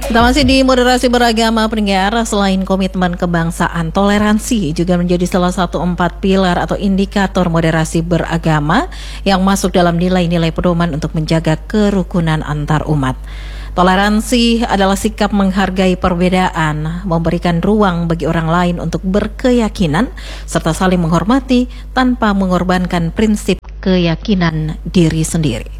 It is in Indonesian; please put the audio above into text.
Kita masih di moderasi beragama pendengar. Selain komitmen kebangsaan, toleransi juga menjadi salah satu 4 pilar atau indikator moderasi beragama yang masuk dalam nilai-nilai pedoman untuk menjaga kerukunan antar umat. Toleransi adalah sikap menghargai perbedaan, memberikan ruang bagi orang lain untuk berkeyakinan, serta saling menghormati tanpa mengorbankan prinsip keyakinan diri sendiri.